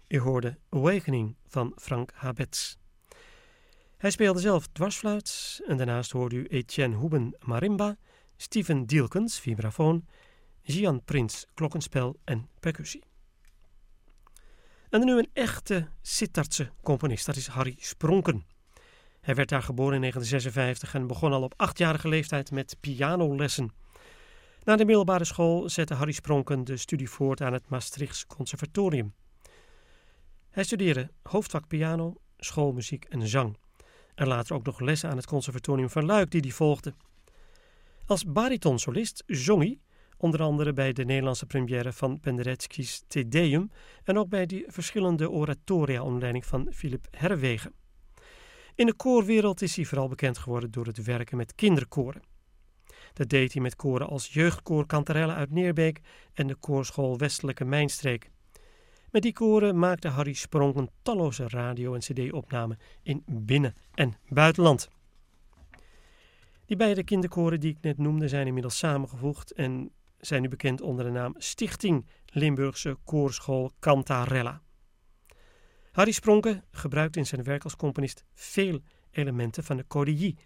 U hoorde Awakening van Frank Habets. Hij speelde zelf dwarsfluit en daarnaast hoorde u Etienne Hoeben marimba, Steven Dielkens vibrafoon, Gian Prins klokkenspel en percussie. En dan nu een echte Sittardse componist, dat is Harry Spronken. Hij werd daar geboren in 1956 en begon al op 8-jarige leeftijd met pianolessen. Na de middelbare school zette Harry Spronken de studie voort aan het Maastrichts Conservatorium. Hij studeerde hoofdvak piano, schoolmuziek en zang. En later ook nog lessen aan het Conservatorium van Luik die hij volgde. Als baritonsolist zong hij onder andere bij de Nederlandse première van Penderecki's Te Deum en ook bij die verschillende oratoria onder leiding van Philip Herwegen. In de koorwereld is hij vooral bekend geworden door het werken met kinderkoren. Dat deed hij met koren als jeugdkoor Kantarelle uit Neerbeek en de koorschool Westelijke Mijnstreek. Met die koren maakte Harry Spronken talloze radio- en cd-opnamen in binnen- en buitenland. Die beide kinderkoren die ik net noemde zijn inmiddels samengevoegd en zijn nu bekend onder de naam Stichting Limburgse Koorschool Cantarella. Harry Spronken gebruikt in zijn werk als componist veel elementen van de Codilly